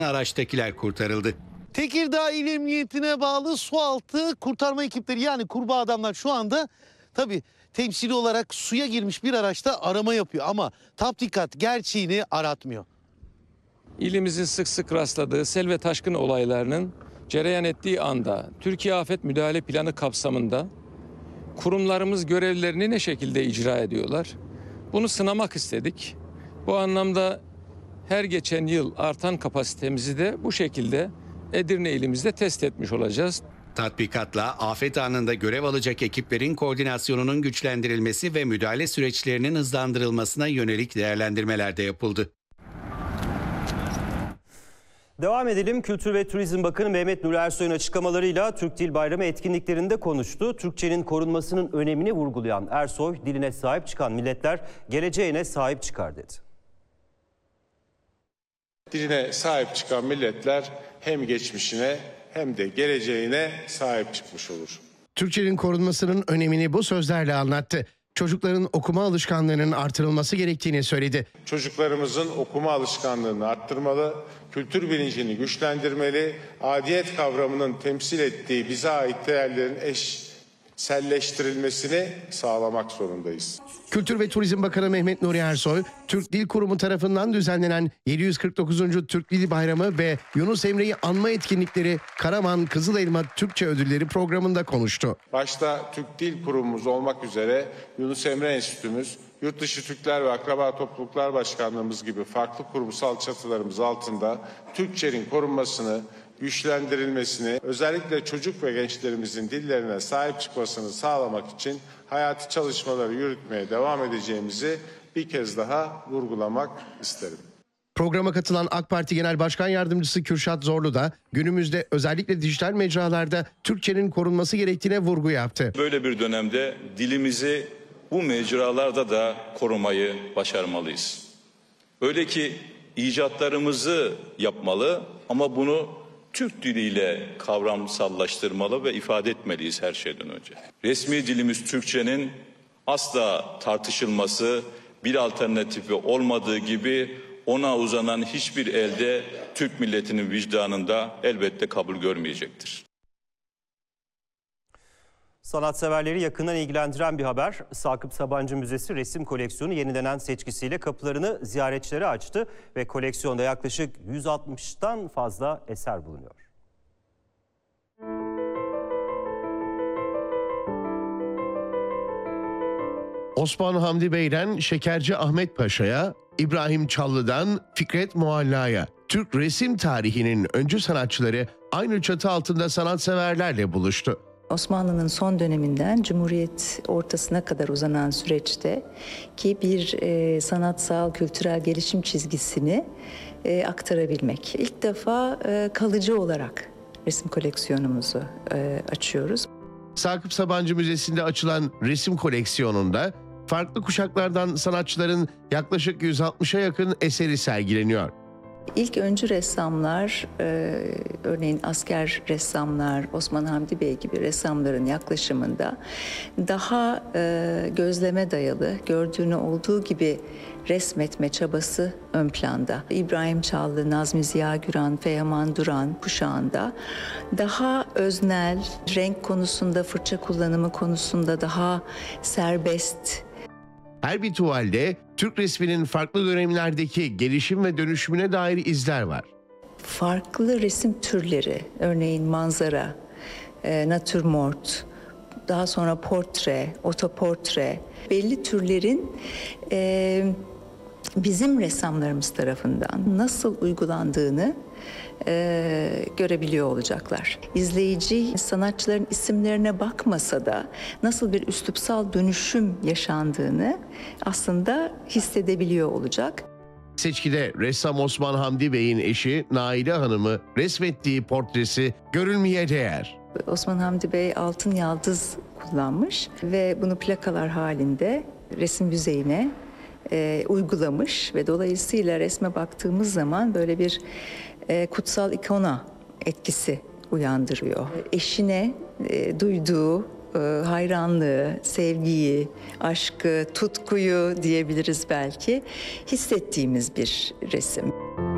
Araçtakiler kurtarıldı. Tekirdağ İl Emniyetine bağlı sualtı kurtarma ekipleri yani kurbağa adamlar şu anda tabii temsili olarak suya girmiş bir araçta arama yapıyor ama tam dikkat gerçeğini aratmıyor. İlimizin sık sık rastladığı sel ve taşkın olaylarının cereyan ettiği anda Türkiye Afet Müdahale Planı kapsamında kurumlarımız görevlerini ne şekilde icra ediyorlar? Bunu sınamak istedik. Bu anlamda her geçen yıl artan kapasitemizi de bu şekilde Edirne ilimizde test etmiş olacağız. Tatbikatla afet anında görev alacak ekiplerin koordinasyonunun güçlendirilmesi ve müdahale süreçlerinin hızlandırılmasına yönelik değerlendirmeler de yapıldı. Devam edelim. Kültür ve Turizm Bakanı Mehmet Nuri Ersoy'un açıklamalarıyla Türk Dil Bayramı etkinliklerinde konuştu. Türkçenin korunmasının önemini vurgulayan Ersoy, diline sahip çıkan milletler geleceğine sahip çıkar dedi. Diline sahip çıkan milletler hem geçmişine hem de geleceğine sahip çıkmış olur. Türkçenin korunmasının önemini bu sözlerle anlattı. Çocukların okuma alışkanlığının artırılması gerektiğini söyledi. Çocuklarımızın okuma alışkanlığını arttırmalı, kültür bilincini güçlendirmeli, aidiyet kavramının temsil ettiği bize ait değerlerin eşselleştirilmesini sağlamak zorundayız. Kültür ve Turizm Bakanı Mehmet Nuri Ersoy, Türk Dil Kurumu tarafından düzenlenen 749. Türk Dil Bayramı ve Yunus Emre'yi anma etkinlikleri Karaman Kızılelma Türkçe Ödülleri programında konuştu. Başta Türk Dil Kurumumuz olmak üzere Yunus Emre Enstitümüz, Yurtdışı Türkler ve Akraba Topluluklar Başkanlığımız gibi farklı kurumsal çatılarımız altında Türkçenin korunmasını, güçlendirilmesini, özellikle çocuk ve gençlerimizin dillerine sahip çıkmasını sağlamak için hayati çalışmaları yürütmeye devam edeceğimizi bir kez daha vurgulamak isterim. Programa katılan AK Parti Genel Başkan Yardımcısı Kürşat Zorlu da günümüzde özellikle dijital mecralarda Türkçenin korunması gerektiğine vurgu yaptı. Böyle bir dönemde dilimizi bu mecralarda da korumayı başarmalıyız. Öyle ki icatlarımızı yapmalı ama bunu Türk diliyle kavramsallaştırmalı ve ifade etmeliyiz her şeyden önce. Resmi dilimiz Türkçenin asla tartışılması, bir alternatifi olmadığı gibi ona uzanan hiçbir elde Türk milletinin vicdanında elbette kabul görmeyecektir. Sanatseverleri yakından ilgilendiren bir haber. Sakıp Sabancı Müzesi resim koleksiyonu yenilenen seçkisiyle kapılarını ziyaretçilere açtı ve koleksiyonda yaklaşık 160'tan fazla eser bulunuyor. Osman Hamdi Bey'den Şekerci Ahmet Paşa'ya, İbrahim Çallı'dan Fikret Mualla'ya, Türk resim tarihinin öncü sanatçıları aynı çatı altında sanatseverlerle buluştu. Osmanlı'nın son döneminden Cumhuriyet ortasına kadar uzanan süreçte ki bir sanatsal, kültürel gelişim çizgisini aktarabilmek. İlk defa kalıcı olarak resim koleksiyonumuzu açıyoruz. Sakıp Sabancı Müzesi'nde açılan resim koleksiyonunda farklı kuşaklardan sanatçıların yaklaşık 160'a yakın eseri sergileniyor. İlk öncü ressamlar, örneğin asker ressamlar, Osman Hamdi Bey gibi ressamların yaklaşımında daha gözleme dayalı, gördüğünü olduğu gibi resmetme çabası ön planda. İbrahim Çallı, Nazmi Ziya Güran, Feyaman Duran kuşağında daha öznel, renk konusunda, fırça kullanımı konusunda daha serbest. Her bir tuvalde Türk resminin farklı dönemlerdeki gelişim ve dönüşümüne dair izler var. Farklı resim türleri, örneğin manzara, natürmort, daha sonra portre, otoportre, belli türlerin bizim ressamlarımız tarafından nasıl uygulandığını görebiliyor olacaklar. İzleyici sanatçıların isimlerine bakmasa da nasıl bir üslupsal dönüşüm yaşandığını aslında hissedebiliyor olacak. Seçkide ressam Osman Hamdi Bey'in eşi Naile Hanım'ı resmettiği portresi görülmeye değer. Osman Hamdi Bey altın yaldız kullanmış ve bunu plakalar halinde resim yüzeyine uygulamış ve dolayısıyla resme baktığımız zaman böyle bir kutsal ikona etkisi uyandırıyor. Eşine duyduğu hayranlığı, sevgiyi, aşkı, tutkuyu diyebiliriz belki hissettiğimiz bir resim.